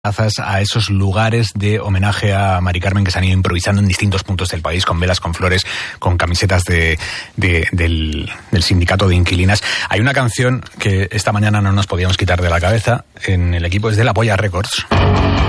a esos lugares de homenaje a Mari Carmen que se han ido improvisando en distintos puntos del país, con velas, con flores, con camisetas del sindicato de inquilinas. Hay una canción que esta mañana no nos podíamos quitar de la cabeza en el equipo, es de La Polla Records.